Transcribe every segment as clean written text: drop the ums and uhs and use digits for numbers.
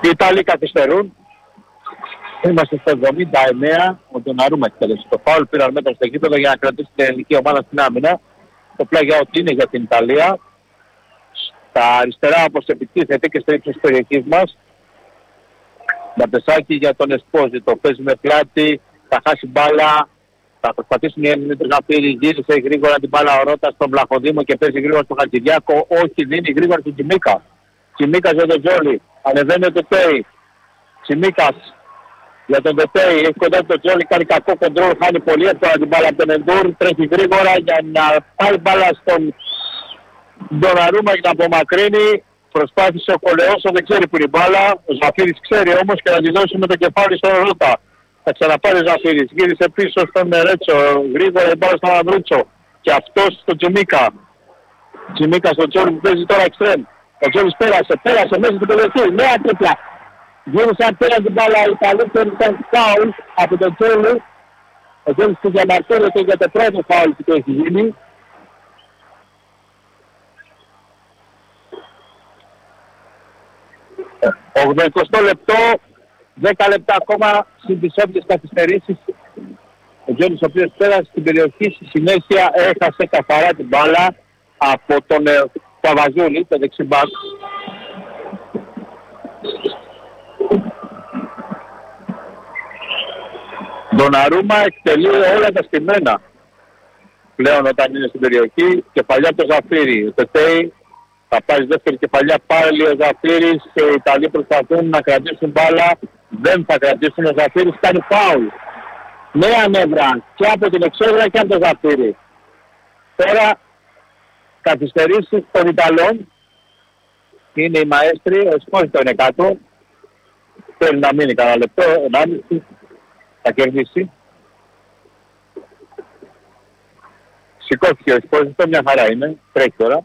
Οι Ιταλοί καθυστερούν. Είμαστε στο 79. Ο Ντοναρούμα εκτέλεσε το φάουλ. Πήραν μέτρα στο γήπεδο για να κρατήσει την ελληνική ομάδα στην άμυνα. Το πλάγια ότι είναι για την Ιταλία. Στα αριστερά όπως επιτίθεται και στο ύψος της περιοχής μας. Μπατεσάκι για τον Εσπόζητο. Παίζει με πλάτη. Θα χάσει μπάλα. Θα προσπαθήσουν οι Έλληνες του Γαφύρι. Γύρισε γρήγορα την μπάλα ο Ρώτας στον Βλαχοδήμο και παίζει γρήγορα στον Χατζηδιάκο. Όχι, δίνει γρήγορα στον Τσιμίκα. Τσιμίκας για τον Τζόλι. Ανεβαίνει ο Τετέι. Τσιμίκας για τον Τετέι. Έχει κοντά τον Τζόλι. Κάνει κακό κοντρόλ. Χάνει πολύ εύκολα την μπάλα από τον Εντούρ. Τρέχει γρήγορα για να πάρει μπάλα στον Ντοναρούμα για να απομακρύνει. Προσπάθησε ο Κολεόσο, δεν ξέρει που είναι η μπάλα. Ο Ζαφύρης ξέρει όμως και να τη δώσει με το κεφάλι στον Ρώτα. Θα ξαναπάρει ο Ζαφύρης. Γύρισε πίσω στον Ρέτσο. Γρήγορα η μπάλα στον Ανδρούτσο. Και αυτός στον Τσιμίκα. Τσιμίκα στον Τζόλι που παίζει τώρα εξτρέμ. Ο Τζόλις πέρασε μέσα στην περιοχή. Νέα τρίπλα. Γύρισαν πέρα την μπάλα. Οι Ιταλοί ήταν φάουλ από τον Τζόλι. Ο Τζόλις του διαμαρτύρεται για το πρώτο φάουλ που το έχει γίνει. Ο 80 λεπτό, 10 λεπτά ακόμα συν τις όποιες καθυστερήσεις. Ο Τζόλις ο οποίος πέρασε στην περιοχή, στη συνέχεια έχασε καθαρά την μπάλα από τον Παπαζούλη, το δεξιμπάκ. Ντοναρούμα εκτελεί όλα τα στημένα πλέον όταν είναι στην περιοχή. Κεφαλιά το Ζαφύρι, ο Τετέι. Θα πάρει δεύτερη κεφαλιά πάλι ο Ζαφύρης και οι Ιταλοί προσπαθούν να κρατήσουν μπάλα. Δεν θα κρατήσουν, ο Ζαφύρης κάνει φάουλ. Νέα νεύρα και από την εξέδρα και από τον Ζαφύρη. Τώρα καθυστερήσεις των Ιταλών. Είναι οι μαέστροι, ο Εσπόζητο είναι κάτω. Θέλει να μείνει κανένα λεπτό, 1,5. Θα κερδίσει. Σηκώθηκε ο Εσπόζητο, μια χαρά είναι. Τρέχει τώρα.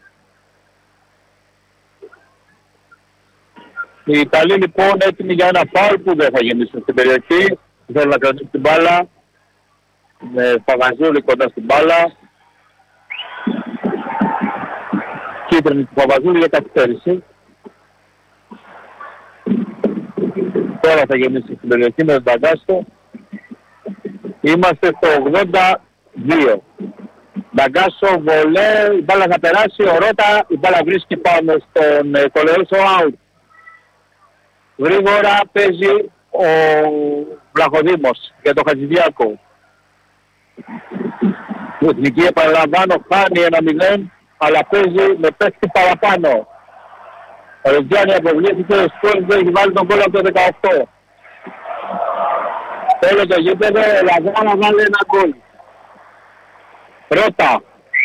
Οι Ιταλοί λοιπόν έτοιμοι για ένα φάουλ που δεν θα γεννήσουν στην περιοχή. Θέλουν να κρατήσουν την μπάλα. Με Παπαζούλη κοντά στην μπάλα. Κίτρινη του Παπαζούλη για καθυστέρηση. Τώρα θα γεννήσει στην περιοχή με τον Νταγκάστο. Είμαστε στο 82. Νταγκάστο, βολέ, η μπάλα θα περάσει, ο Ρώτα, η μπάλα βρίσκει πάνω στον Κολεόσο, out. Γρήγορα παίζει ο Βλαχοδήμος για τον Χατζηδιάκο. Η Εθνική, επαναλαμβάνω, χάνει 1-0, αλλά παίζει με παίχτη παραπάνω. Ο Ρετζιάννη αποβλήθηκε, ο Σκόλτ έχει βάλει τον κόλλο από το 18. Θέλω το γήπεδο, ο Λαγάνα βάλει ένα γκολ. Ρώτα.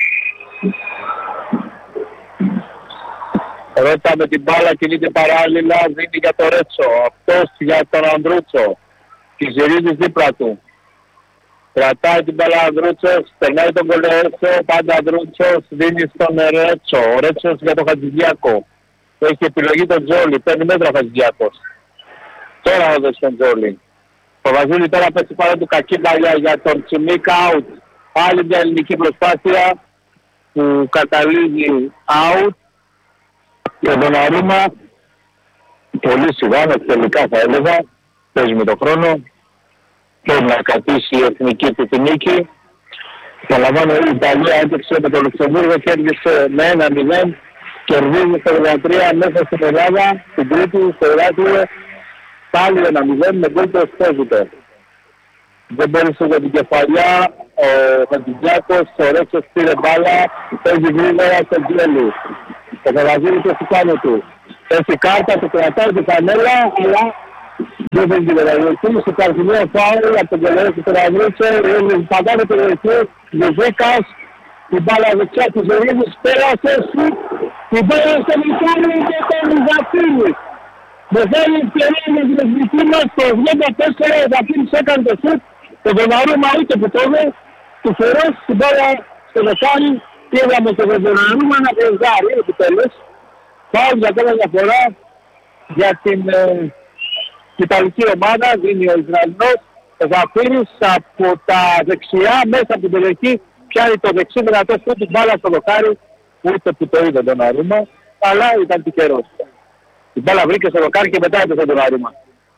Ρώτα με την μπάλα κινείται παράλληλα, δίνει για το Ρέτσο. Αυτός για τον Ανδρούτσο. Κυζηρίδης δίπλα του. Κρατάει την μπάλα Ανδρούτσος, περνάει τον Κολεόσο, πάντα Ανδρούτσος, δίνει στον Ρέτσο. Ο Ρέτσος για τον Χατζηδιάκο. Έχει επιλογή τον Τζόλι, παίρνει μέτρα ο Χατζηδιάκος. Τώρα θα δώσει τον Τζόλι. Το Βαζούλη τώρα πέσει πάνω του κακή παλιά για τον Τσιμίκα, out. Άλλη μια ελληνική προσπάθεια που καταλήγει out. Και τον Ντοναρούμα πολύ σιγά, τελικά θα έλεγα, παίζει με τον χρόνο. Θέλει να κρατήσει η εθνική του τη νίκη. Παραλαμβάνω, η Ιταλία έπαιξε με το Λουξεμβούργο, κέρδισε με 1-0. Κερδίζει στο 13 μέσα στην Ελλάδα, στην Κρήτη, στο Ηράκλειο. Πάλι 1-0 με γκολ του Εσπόζητο. Δεν πέρασε για την κεφαλιά, ο Χατζηδιάκος, ο Ρέτσος πήρε μπάλα, παίζει γρήγορα στον Τζέλη. Ο Καβαζίλης έχει πάνω του. Έχει κάρτα, το κρατάει την κανέλα, αλλά δεν θέλει την περιοχή. Σε καρφινό φάουλ από τον Κολεό του Τραβρούτσε, είναι παντάνε περιοχή, Λουζίκας, την μπάλα δεξιά του Ζερίδης, πέρασε σου, την μπάλα στο Μιχάλη και τον Ζαφύρη. Με θέλει ευκαιρία με την εθνική μας, το 84 ο Ζαφύρης έκανε το σουτ, το Ντοναρούμα ούτε που το είδε, του φερός την μπάλα στο δεκάρι, και είδαμε το Ντοναρούμα να πρεζάρει επιτέλους. Πάω για ακόμα μια φορά για την Ιταλική ομάδα, δίνει ο Ισραηλινός, ο Ζαφύρης από τα δεξιά μέσα από την περιοχή, πιάνει το δεξί δυνατό σου την μπάλα στο δοκάρι, ούτε που το είδε τον Ντοναρούμα, αλλά ήταν τυχερός. Η μπάλα βρήκε στο δοκάρι και μετά έπαιζε τον Αρούμα.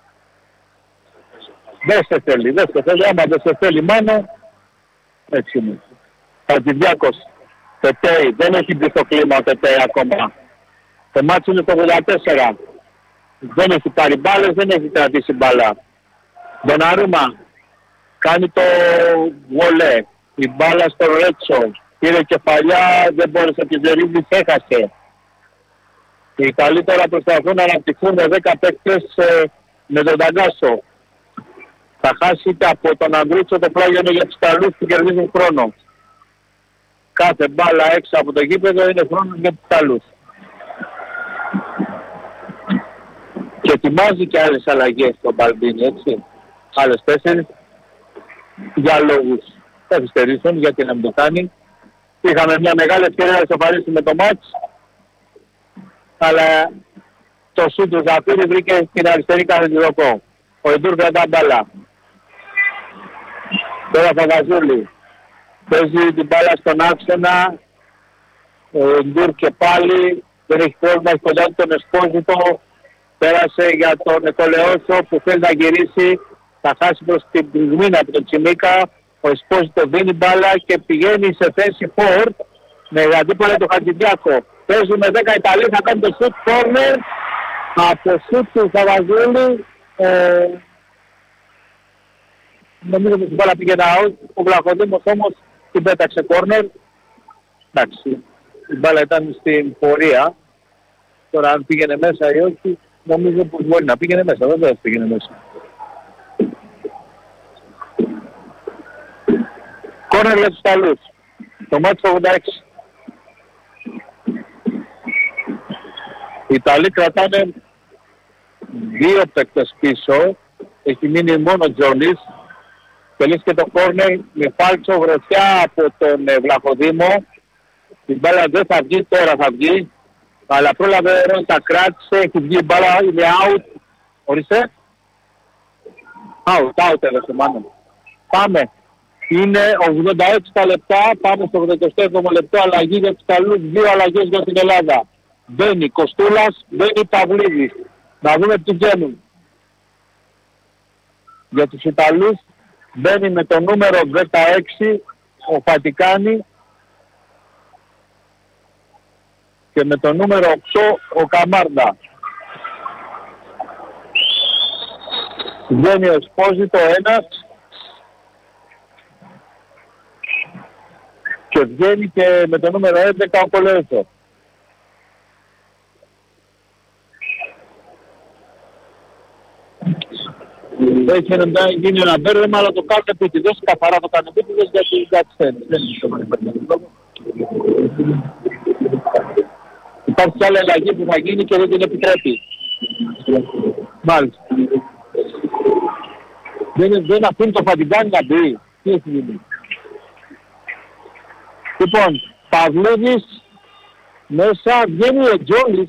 Δεν σε θέλει, άμα δεν σε θέλει μόνο, έτσι είναι. Χατζηδιάκος, Τετέι, δεν έχει μπει στο κλίμα ο Τετέι ακόμα. Το μάτσο είναι το 84. Δεν έχει πάρει μπάλες, δεν έχει κρατήσει μπάλα. Ντοναρούμα κάνει το βολέ. Η μπάλα στο Ρέτσο. Πήρε κεφαλιά, δεν μπόρεσε και Ζερίδης έχασε. Οι Ιταλοί τώρα προσπαθούν να αναπτυχθούν 10 παίκτες με τον Ταγκάσο. Θα χάσει είτε από τον Ανδρούτσο το πλάγιο για τους Ιταλούς που κερδίζουν χρόνο. Κάθε μπάλα έξω από το γήπεδο είναι χρόνο για τους Ιταλούς. Και ετοιμάζει και άλλες αλλαγές στο Μπαλμπίνι, έτσι. Άλλες 4 για λόγους καθυστερήσεων, γιατί να μην το κάνει. Είχαμε μια μεγάλη ευκαιρία να ισοφαρίσουμε το μάτς, αλλά το σούτ του Ζαφύρη βρήκε την αριστερή καθεντρικό. Ο Εντούρ κρατά μπάλα. Τώρα Φαβαζούλη παίζει την μπάλα στον άξονα. Ο Εντούρ και πάλι δεν έχει πρόβλημα, έχει κοντά τον Εσπόζητο. Πέρασε για τον Εκολεόσο που θέλει να γυρίσει. Θα χάσει προς την πυγμήνα από τον Τσιμίκα. Ο Εσπόζητο δίνει μπάλα και πηγαίνει σε θέση φόρ με αντίπαλα το Χατζηδιάκο. Παίζουμε 10 Ιταλοί, θα κάνει το σουτ κόρνερ από σουτ του Σαββαζούλη. Νομίζω ότι την μπάλα πήγαινε out. Ο Βλαχοδήμος όμως την πέταξε κόρνερ. Εντάξει, η μπάλα ήταν στην πορεία. Τώρα αν πήγαινε μέσα ή όχι, νομίζω πως μπορεί να πήγαινε μέσα. Δεν πήγαινε μέσα. Κόρνερ για τους Ιταλούς. Το μάτι 86. Οι Ιταλοί κρατάνε 2 παίκτες πίσω. Έχει μείνει μόνο ο Τζόνις. Τελείς και το κόρνερ με φάλτσο γροθιά από τον Βλαχοδήμο. Η μπάλα δεν θα βγει, τώρα θα βγει. Αλλά πρόλαβε τα κράτησε, έχει βγει η μπάλα, είναι out. Ορίστε. Out έδωσε μάλλον. Πάμε. Είναι 86 λεπτά, πάμε στο 87ο λεπτό, αλλαγή για τους Ιταλούς, 2 αλλαγές για την Ελλάδα. Μπαίνει Κοστούλας, μπαίνει Παυλίδης. Να δούμε τι βγαίνουν. Για τους Ιταλούς μπαίνει με το νούμερο 16 ο Φατικάνη και με το νούμερο 8 ο Καμάρντα. Βγαίνει ο Εσπόζητο ένας και βγαίνει και με το νούμερο 11 ο Κολέτσο. Έχει γίνει ένα μπέρδεμα, αλλά το κάνει επίτηδες, καθαρά το κάνει επίτηδες γιατί κάτι θέλει. Δεν είναι το υπάρχει κι άλλη αλλαγή που θα γίνει και δεν την επιτρέπει. Μάλιστα. Δεν αφήνει το Φατιγκάνι να μπει. Τι έχει γίνει. Λοιπόν, Παυλίδης μέσα, βγαίνει ο Τζόλης.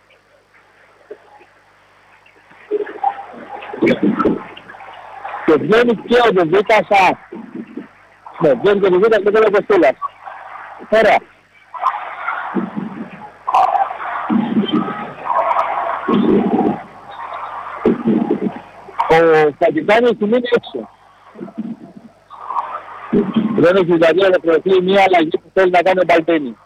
Και βγαίνει και ο Δεβίτας. Ναι, βγαίνει και ο Δεβίτας και τώρα ο Κοστούλας. Ωραία. Ο Φατιγκάνης έχει μείνει έξω. Δεν έχει δηλαδή ολοκληρωθεί μια αλλαγή που θέλει να κάνει ο Μπαλτίνη.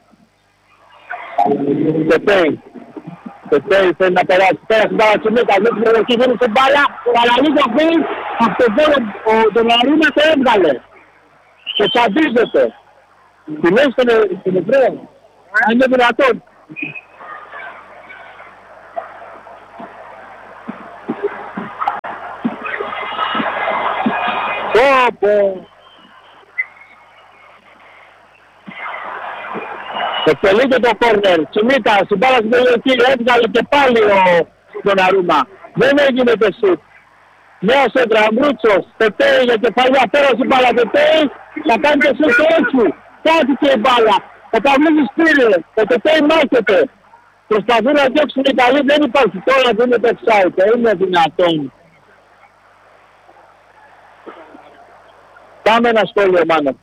Τετέι θέλει να περάσει. Πέρασε την μπάλα Τσιμίκα, δεν την προδοχή, δεν είναι μπάλα. Ο Αλανής αυτή, αυτό τον Αρούνα το έβγαλε. Και τσαντίζεται. Τη λέει στον Εβραίο. Αν είναι δυνατόν. Εκτελείται το κόρνερ. Τσιμίκα, στην μπάλα στην περιοχή, έβγαλε και πάλι ο Ντοναρούμα. Δεν έγινε το σουτ. Νέα σέντρα, Αμπρούτσος, Τετέι για κεφαλιά, πέρασε η μπάλα Τετέι, θα κάνει το σουτ έτσι. Κάθηκε η μπάλα. Ο Παυλίδης πήρε, ο Τετέι μάχεται. Προσπαθούν να διώξουν οι Ιταλοί, δεν υπάρχει τώρα, δεν είναι το offside. Είναι δυνατόν. Πάμε ένα σχόλιο, Μάνα.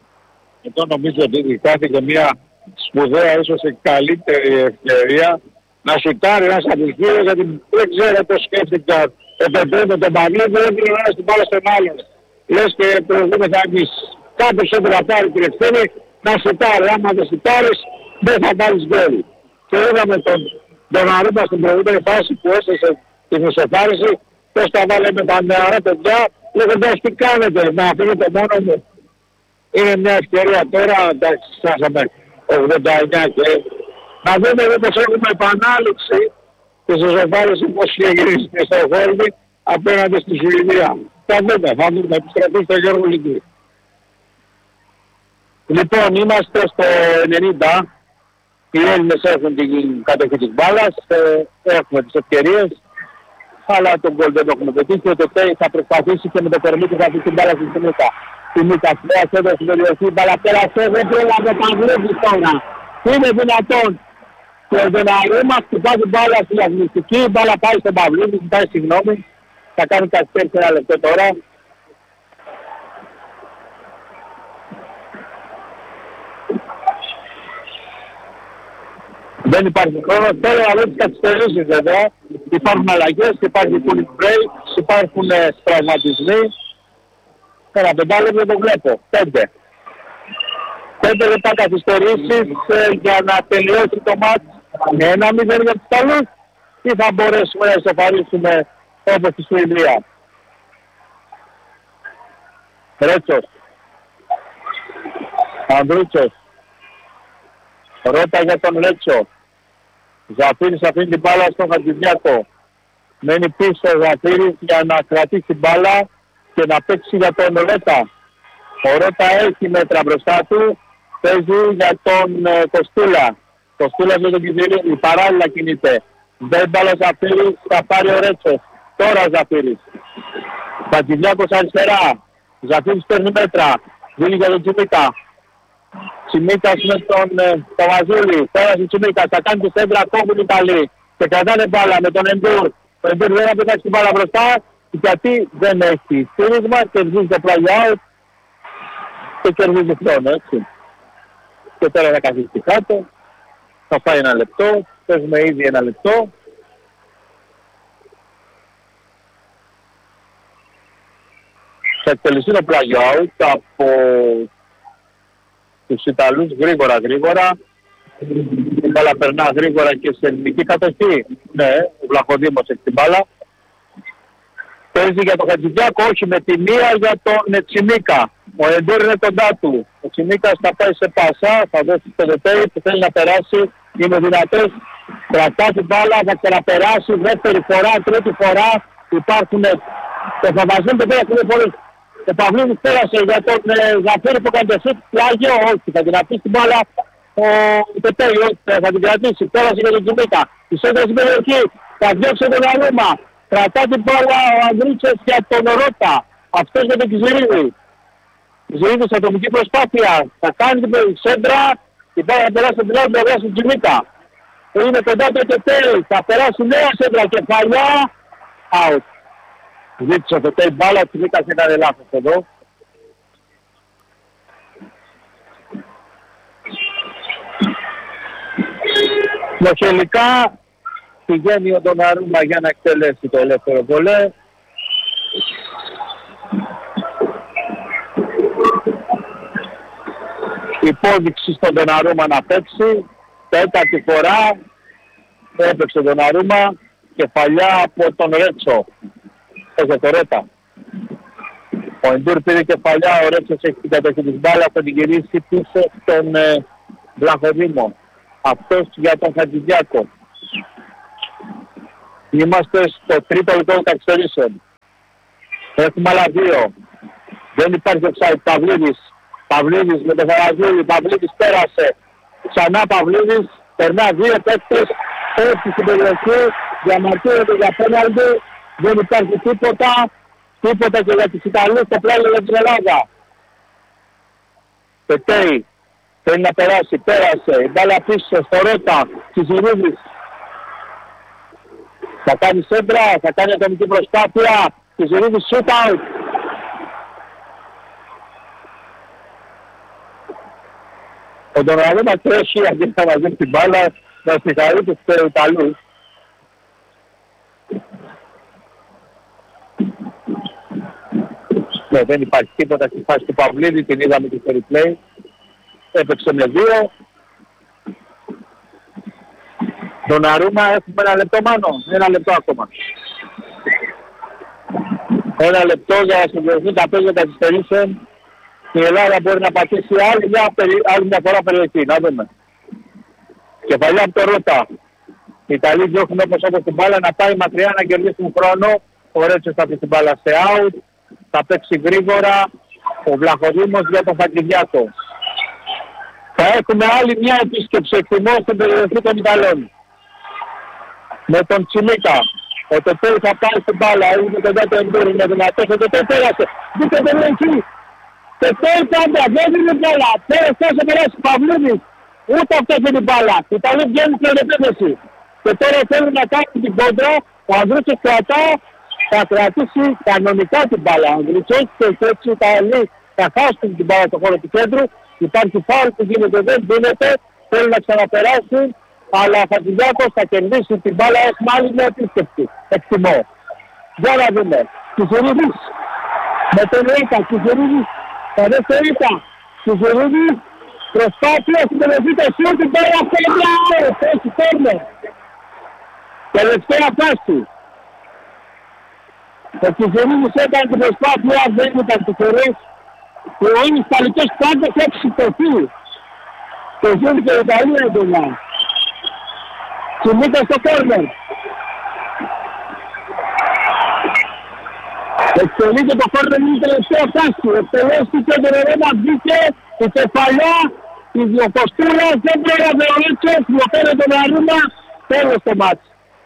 Εδώ νομίζω ότι χάθηκε μια σπουδαία, ίσως η καλύτερη ευκαιρία να σουτάρει, να σαντιχείρει, γιατί δεν ξέρω πώς σκέφτηκαν. Επεντρέπεται τον Παυλίδη, δεν είναι στην μπάλα στον άλλον. Λες και προηγούμεθα εμείς. Κάποιος έπρεπε να πάρει την ευθύνη να σουτάρει. Άμα δεν σουτάρεις, δεν θα πάρεις γκολ. Και είδαμε τον Αρούμπα στην προηγούμενη φάση που έστεσε την ισοφάριση, πώς τα βάλε με τα νεαρά παιδιά, λέγοντας τι κάνετε, να αφήνετε μόνο μου. Είναι μια ευκαιρία τώρα, εντάξει, φτάσαμε 89 και να δούμε όπως έχουμε επανάληψη της ισοφάρισης πώς είχε γυρίσει και στο Χόρμη απέναντι στη Σουηδία. Θα δούμε, επιστρέφει στο Γιώργο Λυκή. Λοιπόν, είμαστε στο 90. Οι Έλληνες έχουν την κατοχή της μπάλας, έχουμε τις ευκαιρίες, αλλά τον γκολ δεν το έχουμε πετύχει. Ο Τετέι θα προσπαθήσει και με το κορμί του θα πει την μπάλα στην Τιμίκα. Τιμίκα, πέρασε στην περιοχή, μπάλα πέρασε, δεν πρόλαβε τα βλέπεις τώρα. Είναι δυνατόν. Και ο Δοναρούμα χτυπά την μπάλα στην αγνιστική, η μπάλα πάει στον Παυλίδη, ζητάει συγγνώμη. Θα κάνει καθυστέρηση ένα λεπτό τώρα. Δεν υπάρχει χρόνο. Τώρα να δω τις καθυστερήσεις βέβαια. Υπάρχουν αλλαγές, υπάρχει cooling break, υπάρχουν τραυματισμοί. Ένα πεντάλεπτο το βλέπω. 5 λεπτά καθυστερήσεις για να τελειώσει το μάτς. 1-0 για τους Ιταλούς ή θα μπορέσουμε να ισοφαρίσουμε όπως στη Σουηδία. Ρέτσος. Ανδρούτσος. Ρώτα για τον Ρέτσο. Ζαφύρης αφήνει την μπάλα στον Χατζηδιάκο. Μένει πίσω ο Ζαφύρης για να κρατήσει την μπάλα και να παίξει για τον Ρώτα. Ο Ρώτα έχει μέτρα μπροστά του. Παίζει για τον Κοστούλα. Κοστούλα με τον Κιβιρίνη. Παράλληλα κινείται. Δεν μπάλα ο Ζαφύρης, θα πάρει ο Ρέτσος. Τώρα ο Ζαφύρης. Χατζηδιάκος αριστερά. Ζαφύρης παίρνει μέτρα. Δίνει για τον Τσιμίκα. Τσιμίκας με τον Παπαζούλη. Τώρα στη Τσιμίκα θα κάνει τη σέντρα, κόβουν οι Ιταλοί. Και κρατάνε μπάλα με τον Εντούρ. Ο Εντούρ δεν θα πετάξει την μπάλα μπροστά γιατί δεν έχει στήριγμα, κερδίζει το play out και κερδίζει χρόνο, έτσι. Και τώρα θα καθίσει κάτω. Θα πάει ένα λεπτό. Παίζουμε ήδη ένα λεπτό. Θα εκτελεστεί το play out από τους Ιταλούς γρήγορα. Η μπάλα περνά γρήγορα και σε ελληνική κατοχή. Ναι, ο Βλαχοδήμος έχει την μπάλα. Παίζει για τον Χατζηδιάκο, όχι με τη μία για τον Τσιμίκα. Ο Εντούρ είναι κοντά του. Ο Τσιμίκας θα πάει σε πάσα, θα δώσει το Δετέι που θέλει να περάσει. Είναι δυνατός. Κρατά την μπάλα, θα ξαναπεράσει δεύτερη φορά, τρίτη φορά. Υπάρχουν. Το Παπαζούλη δεν πέρασε πολλές. Ο Παυλίδης πέρασε για τον Ζαφύρη που κάνει το σουτ, πλάγιο, όχι, θα την αφήσει την μπάλα ο Τετέι, όχι, θα την κρατήσει, πέρασε για τον Τσιμίκα. Η σέντρα στην περιοχή, θα διώξει τον Αρούμα, κρατά την μπάλα ο Ανδρούτσος για τον Ρώτα, αυτός για τον Κιζηρίδη. Κιζηρίδης ατομική προσπάθεια, θα κάνει την σέντρα, την μπάλα θα περάσει την άλλη πλευρά στον Τσιμίκα. Είναι κοντά το Τετέι, θα περάσει νέα σέντρα, κεφαλιά, out. Ζήτησε το τέι μπάλα, Τσιμίκας έκανε λάθος εδώ. Μοχελικά πηγαίνει ο Ντοναρούμα για να εκτελέσει το ελεύθερο βολέ. Υπόδειξη στον Ντοναρούμα να παίξει. Τέταρτη φορά έπαιξε ο Ντοναρούμα. Κεφαλιά από τον Ρέτσο. Έχει το Ρέτα. Ο Εντούρ πήρε κεφαλιά, ο Ρέτσος έχει την κατοχή της μπάλα, θα την γυρίσει πίσω στον Βλαχοδήμο. Αυτός για τον Χατζηδιάκο. Είμαστε στο τρίτο λεπτό των καθυστερήσεων. Έχουμε άλλα δύο. Δεν υπάρχει offside. Παυλίδης με τον Φαραζούλη. Παυλίδης πέρασε. Ξανά Παυλίδης. Περνά δύο παίκτες. Έτσι στην περιοχή. Διαμαρτύρεται για πέναλτι. Δεν υπάρχει τίποτα και για τους Ιταλούς το πλάνο για την Ελλάδα. Τετέι. Θέλει να περάσει. Πέρασε. Η μπάλα πίσω στο Ρώτα. Κιζηρίδης. Θα κάνει σέντρα. Θα κάνει ατομική προσπάθεια. Κιζηρίδης shoot out. Ο Ντοναρούμα τρέχει αντί να μαζεύει την μπάλα. να συγχαρεί τους Ιταλούς. Ναι, δεν υπάρχει τίποτα στη φάση του Παυλίδη, την είδαμε και στο replay. Έπαιξε με 2. Τον Αρούμα έχουμε 1 λεπτό μάνο, 1 λεπτό ακόμα. 1 λεπτό για να συμπληρωθούν τα παίζια τα καθυστερήσεων. Η Ελλάδα μπορεί να πατήσει άλλη μια φορά περιοχή, να δούμε. Κεφαλιά από το Ρώτα. Οι Ιταλοί διώχνουν όπως την μπάλα να πάει μακριά να κερδίσουν χρόνο. Ο Ρέτσος θα πει την μπάλα σε out. Θα παίξει γρήγορα ο Βλαχοδήμος για τον Φακηδιάκο. Θα έχουμε άλλη μια επίσκεψη εκτιμώ στην περιοχή των Ιταλών. Με τον Τσιμίκα. Ο Τετέλ θα πάει στην μπάλα. Είναι κοντά το εμπόρι με δυνατός. Ο Τετέλ πέρασε. Δείτε τον εκεί. Τετέλ πάντα. Δεν είναι μπάλα. Πέρασε όσο περάσει ο Παυλίδης. Ούτε αυτό είναι την μπάλα. Οι Ιταλοί βγαίνουν στην επίθεση. Και τώρα θέλουν να κάνουν την κόντρα. Ο Ανδρούτσος θα κρατήσει κανονικά την μπάλα. Ο Ανδρούτσος και έτσι οι Ιταλοί θα χάσουν την μπάλα στο χώρο του κέντρου. Υπάρχει φάουλ που γίνεται, δεν δίνεται. Θέλουν να ξαναπεράσουν. Αλλά ο Φακηδιάκος θα κερδίσει την μπάλα. Έχουμε άλλη μια επίσκεψη. Εκτιμώ. Για να δούμε. Κιζερίδης. Με τον Ρίκα. Κιζερίδης. Θα δει το Ρίκα. Κιζερίδης. Προσπάθεια στην τελευταία σου την μπάλα. Έχει κόρνερ. Τελευταία φάση. Ο Κιζερίδης έκανε την προσπάθεια. Δεν ήταν τυχερής. Ο Ίνης Ιταλικός πάντως έχει σηκωθεί. Το ζουν και η Ιταλία εντονά. Κινείται στο κόρνερ. Εκτελείται το κόρνερ, είναι η τελευταία φάση. Εκτελέστηκε το Ρένα, βγήκε η κεφαλιά, η διοκοστούρα, δεν πρόλαβε ο Ρίτσος, διοφέρε τον Αρούμα, τέλος το μάτι.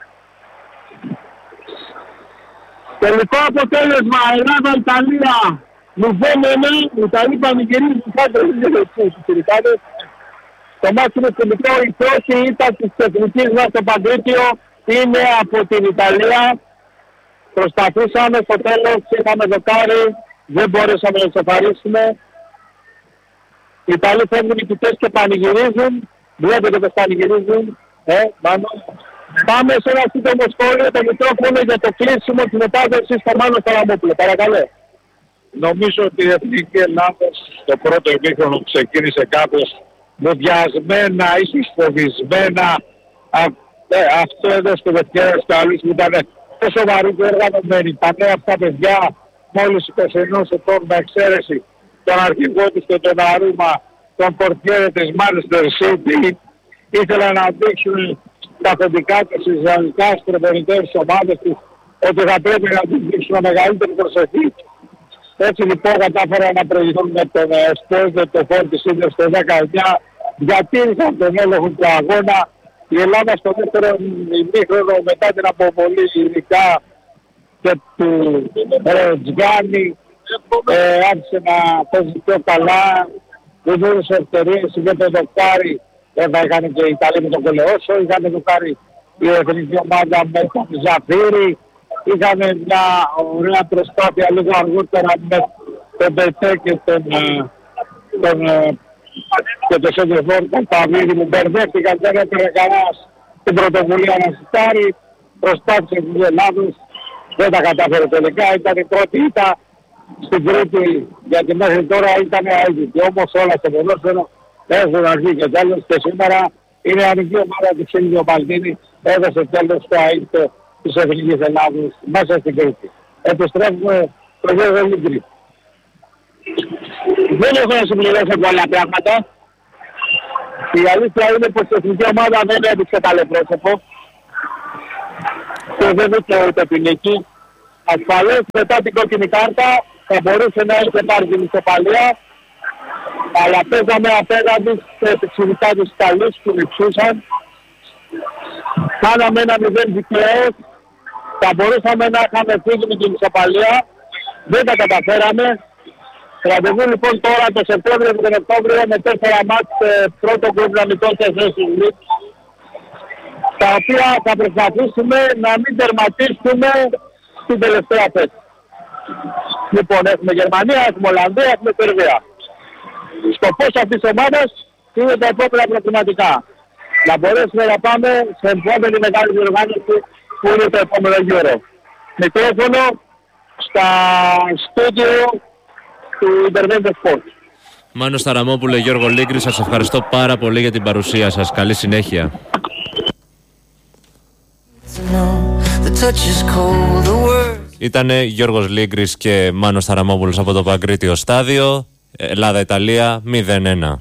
Τελικό αποτέλεσμα, Ελλάδα-Ιταλία. 0-1, οι Ιταλοί πανηγυρίζουν τους άντρες, τους Ιταλούς. Το μάτι είναι τελικό, η πρώτη ήττα της τεχνικής μας στο Παγκρίτιο είναι από την Ιταλία. Προσπαθήσαμε στο τέλος, είχαμε δοκάρι, δεν μπορέσαμε να εξαφανίσουμε. Οι Ιταλοί φεύγουν νικητές και πανηγυρίζουν, βλέπετε πως πανηγυρίζουν, Μάνο. Πάμε σε ένα σύντομο σχόλιο, το μικρόφωνο για το κλείσιμο της μετάδοσης στο Μάνο Σαραμόπουλο. Παρακαλώ. Νομίζω ότι η Εθνική Ελλάδος το πρώτο ημίχρονο ξεκίνησε κάπως μουδιασμένα, ίσως φοβισμένα. Αυτό εδώ στο δευτέρα στο άλλους που ήταν τόσο βαρύ και οργανωμένοι. Τα νέα αυτά παιδιά, μόλις 21 ετών με εξαίρεση τον αρχηγό της και τον Αρούμα, τον πορτιέρε της Manchester City, ήθελαν να δείξουν τα αφεντικά και στις ισραηλικά προπονητές της ομάδας τους ότι θα πρέπει να τους δείξουν μεγαλύτερη προσοχή. Έτσι λοιπόν κατάφεραν να προηγηθούν με τον Σπόρτ, το Φόρτι Σίντερ στο 19, διατήρησαν τον έλεγχο του αγώνα. Η Ελλάδα στο δεύτερο ημίχρονο μετά την αποβολή ειδικά και του Τζγκάνη άρχισε να παίζει πιο καλά, δεν δίνησε ευκαιρίες για τον δοκάρι. Βέβαια είχαν και οι Ιταλοί με τον Κολεόσο, είχαν δοκάρι η εθνική ομάδα με τον Ζαφύρη. Είχαν μια ωραία προσπάθεια λίγο αργότερα με τον Πετέ και τον Σεντεφόρ, τον Παβίδη που μπερδεύτηκαν, δεν έπαιρνε κανένας την πρωτοβουλία να σιτάρει. Προσπάθησε της Ελλάδος, δεν τα κατάφερε τελικά, ήταν η πρώτη ήττα στην Κρήτη, γιατί μέχρι τώρα ήταν αίγυπτη. Όμως όλα στο ποδόσφαιρο έχουν αρχίσει και τέλος και σήμερα είναι ανοιχτή ομάδα της Σίλβιο Παλτίνη, έδωσε τέλος στο αίτητο της Εθνικής Ελλάδος μέσα στην Κρήτη. Επιστρέφουμε στο Γιώργο Λίγκρη. Δεν έχω να συμπληρώσω πολλά πράγματα. Η αλήθεια είναι πως η εθνική ομάδα δεν έδειξε ταλαιπρόσωπο και δεν δείξε ούτε την νίκη. Ασφαλώς μετά την κόκκινη κάρτα θα μπορούσε να έχει πάρει την ισοπαλία, αλλά παίζαμε απέναντι σε επεξηγητά τους Ιταλούς που λειψούσαν. Κάναμε ένα 0 δικαίως, θα μπορούσαμε να είχαμε φύγει με την ισοπαλία, δεν τα καταφέραμε. Ραντεβού λοιπόν τώρα το Σεπτέμβριο και τον Οκτώβριο με 4 μάτς πρώτο προγραμμικό θέση, τα οποία θα προσπαθήσουμε να μην τερματίσουμε στην τελευταία θέση. Λοιπόν, έχουμε Γερμανία, έχουμε Ολλανδία, έχουμε Σερβία. Σκοπός αυτής της ομάδας είναι τα επόμενα προκριματικά. να μπορέσουμε να πάμε σε επόμενη μεγάλη διοργάνωση που είναι το επόμενο γύρο. Μικρόφωνο στα στούντιο του Internet Sport. Μάνος Ταραμόπουλε, Γιώργο Λίγκρη, σας ευχαριστώ πάρα πολύ για την παρουσία σας. Καλή συνέχεια. Ήτανε Γιώργος Λίγκρης και Μάνος Ταραμόπουλος από το Παγκρίτιο Στάδιο. Ελλάδα-Ιταλία 0-1.